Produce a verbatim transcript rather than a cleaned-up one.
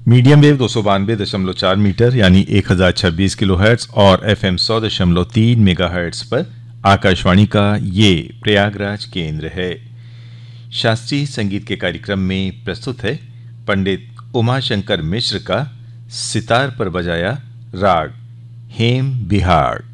Medium wave दो सौ बानवे दशमलव चार मीटर यानी एक हजार छब्बीस किलो हर्ट्स और एफ एम सौ दशमलव तीन मेगा हर्ट्स पर आकाशवाणी का ये प्रयागराज केंद्र है। शास्त्रीय संगीत के कार्यक्रम में प्रस्तुत है पंडित उमाशंकर मिश्र का सितार पर बजाया राग हेम बिहार।